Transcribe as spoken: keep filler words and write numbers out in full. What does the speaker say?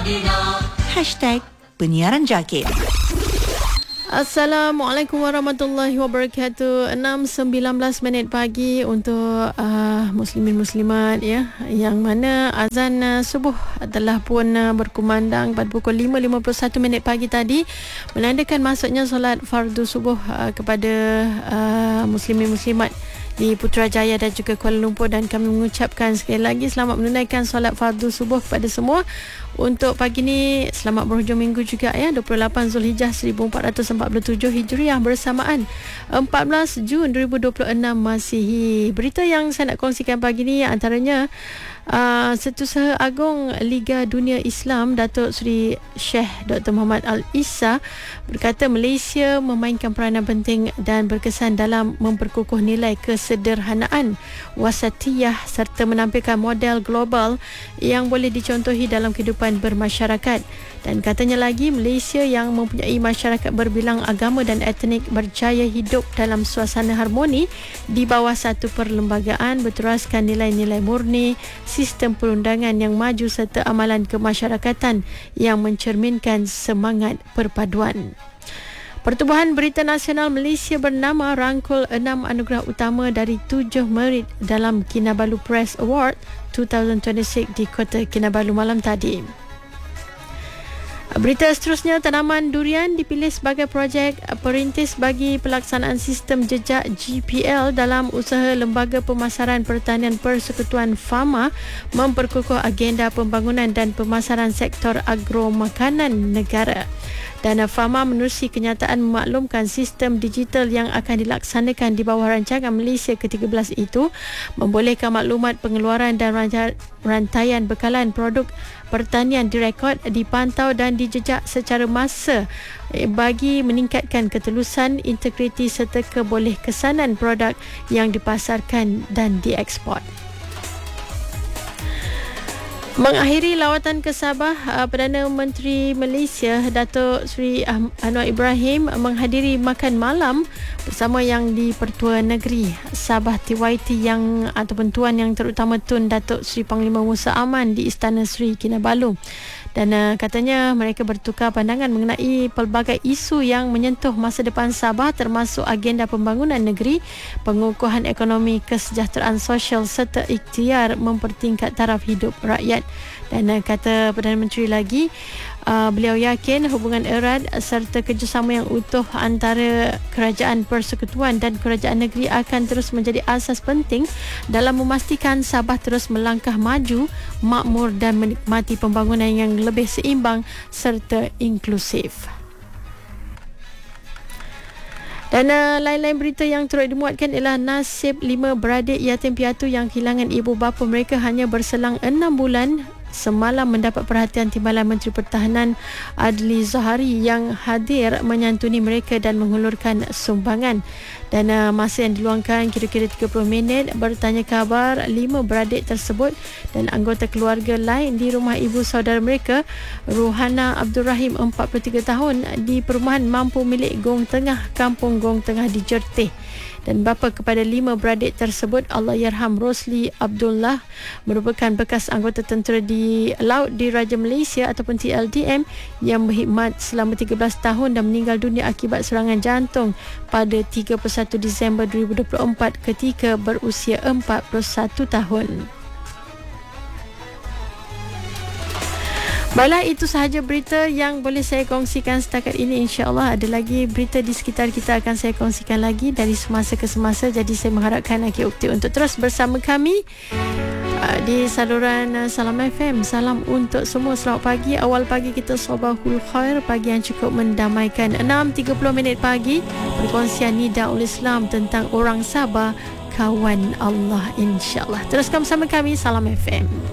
Hashtag Penyiaran Jakit. Assalamualaikum warahmatullahi wabarakatuh. enam sembilan belas minit pagi untuk uh, muslimin muslimat ya, yang mana azan uh, subuh telah pun uh, berkumandang pada pukul lima lima puluh satu minit pagi tadi, menandakan masuknya solat fardu subuh uh, kepada uh, muslimin muslimat di Putrajaya dan juga Kuala Lumpur, dan kami mengucapkan sekali lagi selamat menunaikan solat fardu subuh kepada semua. Untuk pagi ni selamat berhujung minggu juga ya, dua puluh lapan Zulhijjah seribu empat ratus empat puluh tujuh Hijriah bersamaan empat belas Jun dua ribu dua puluh enam Masihi. Berita yang saya nak kongsikan pagi ni antaranya Uh, Setiausaha Agung Liga Dunia Islam Datuk Seri Sheikh Doktor Muhammad Al-Issa berkata Malaysia memainkan peranan penting dan berkesan dalam memperkukuh nilai kesederhanaan, wasatiyah serta menampilkan model global yang boleh dicontohi dalam kehidupan bermasyarakat. Dan katanya lagi, Malaysia yang mempunyai masyarakat berbilang agama dan etnik berjaya hidup dalam suasana harmoni di bawah satu perlembagaan, berteraskan nilai-nilai murni, sistem perundangan yang maju serta amalan kemasyarakatan yang mencerminkan semangat perpaduan. Pertubuhan Berita Nasional Malaysia bernama rangkul enam anugerah utama dari tujuh merit dalam Kinabalu Press Award dua ribu dua puluh enam di Kota Kinabalu malam tadi. Berita seterusnya, tanaman durian dipilih sebagai projek perintis bagi pelaksanaan sistem jejak G P L dalam usaha Lembaga Pemasaran Pertanian Persekutuan Fama memperkukuh agenda pembangunan dan pemasaran sektor agro makanan negara. Dan Fama menerusi kenyataan memaklumkan sistem digital yang akan dilaksanakan di bawah rancangan Malaysia ke tiga belas itu membolehkan maklumat pengeluaran dan rantaian bekalan produk pertanian direkod, dipantau dan dijejak secara masa bagi meningkatkan ketelusan, integriti serta kebolehkesanan produk yang dipasarkan dan diekspor. Mengakhiri lawatan ke Sabah, Perdana Menteri Malaysia Datuk Seri Anwar Ibrahim menghadiri makan malam bersama yang di-Pertua Negeri Sabah T Y T yang ataupun Tuan Yang Terutama Tun Datuk Seri Panglima Musa Aman di Istana Seri Kinabalu. Dan uh, katanya mereka bertukar pandangan mengenai pelbagai isu yang menyentuh masa depan Sabah, termasuk agenda pembangunan negeri, pengukuhan ekonomi, kesejahteraan sosial serta ikhtiar mempertingkat taraf hidup rakyat. Dan uh, kata Perdana Menteri lagi, uh, beliau yakin hubungan erat serta kerjasama yang utuh antara kerajaan persekutuan dan kerajaan negeri akan terus menjadi asas penting dalam memastikan Sabah terus melangkah maju, makmur dan menikmati pembangunan yang lebih seimbang serta inklusif. Dan uh, lain-lain berita yang turut dimuatkan ialah nasib lima beradik yatim piatu yang kehilangan ibu bapa mereka hanya berselang enam bulan semalam mendapat perhatian Timbalan Menteri Pertahanan Adli Zahari yang hadir menyantuni mereka dan menghulurkan sumbangan. Dan uh, masa yang diluangkan kira-kira tiga puluh minit bertanya khabar lima beradik tersebut dan anggota keluarga lain di rumah ibu saudara mereka, Ruhana Abdul Rahim empat puluh tiga tahun, di perumahan mampu milik Gong Tengah, Kampung Gong Tengah di Jertih. Dan bapa kepada lima beradik tersebut, Allahyarham Rosli Abdullah, merupakan bekas anggota tentera di laut di Raja Malaysia ataupun T L D M yang berkhidmat selama tiga belas tahun dan meninggal dunia akibat serangan jantung pada tiga puluh satu Disember dua ribu dua puluh empat ketika berusia empat puluh satu tahun. Baiklah, itu sahaja berita yang boleh saya kongsikan setakat ini. InsyaAllah ada lagi berita di sekitar kita akan saya kongsikan lagi dari semasa ke semasa. Jadi saya mengharapkan Aki Ukti untuk terus bersama kami uh, di saluran uh, Salam F M. Salam untuk semua. Selamat pagi. Awal pagi kita Sabahul Khair, pagi yang cukup mendamaikan. enam tiga puluh minit pagi, perkongsian Nidaul Islam tentang orang Sabah, kawan Allah, insyaAllah. Teruskan bersama kami Salam F M.